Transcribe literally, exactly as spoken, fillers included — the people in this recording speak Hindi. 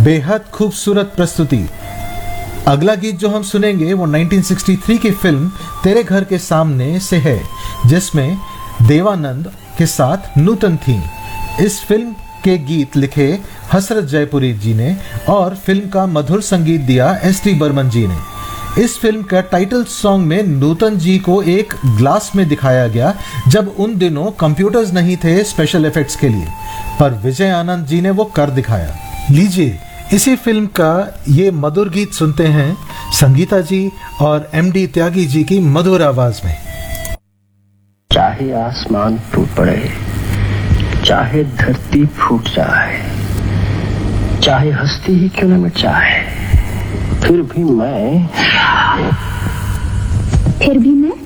बेहद खूबसूरत प्रस्तुति। अगला गीत जो हम सुनेंगे वो उन्नीस सौ तिरसठ की फिल्म तेरे घर के सामने से है, जिसमें देवानंद के साथ नूतन थी। इस फिल्म के गीत लिखे हसरत जयपुरी जी ने और फिल्म का मधुर संगीत दिया एस टी बर्मन जी ने। इस फिल्म का टाइटल सॉन्ग में नूतन जी को एक ग्लास में दिखाया गया, जब उन दिनों कंप्यूटर्स नहीं थे स्पेशल इफेक्ट्स के लिए, पर विजय आनंद जी ने वो कर दिखाया। लीजिए इसी फिल्म का ये मधुर गीत सुनते हैं संगीता जी और एम डी त्यागी जी की मधुर आवाज में। चाहे आसमान टूट पड़े, चाहे धरती फूट जाए, चाहे हस्ती ही क्यों न मिट जाए, फिर भी मैं फिर भी मैं